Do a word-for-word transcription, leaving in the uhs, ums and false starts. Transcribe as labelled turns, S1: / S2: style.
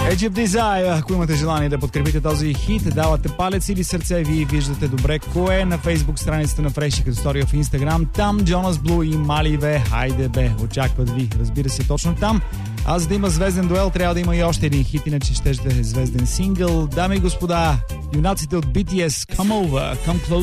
S1: Edge of Desire, ако имате желание да подкрепите този хит, давате палец или сърце, вие виждате добре кое на фейсбук страницата на Фреши като история в Инстаграм. Там Джонас Блу и Мали бе, хайде бе, очакват ви. Разбира се, точно там. А за да има звезден дуел, трябва да има и още един хит, иначе ще е звезден сингъл. Дами и господа, юнаците от би ти ес, Come Over, Come Close.